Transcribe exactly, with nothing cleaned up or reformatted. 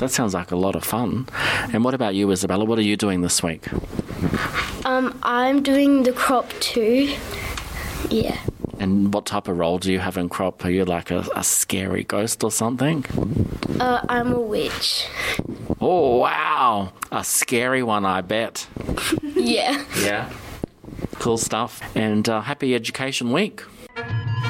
that sounds like a lot of fun. And what about you, Isabella? What are you doing this week? Um, I'm doing the crop too. Yeah. And what type of role do you have in crop? Are you like a, a scary ghost or something? Uh, I'm a witch. Oh, wow. A scary one, I bet. Yeah. Yeah. Cool stuff. And uh, happy Education Week.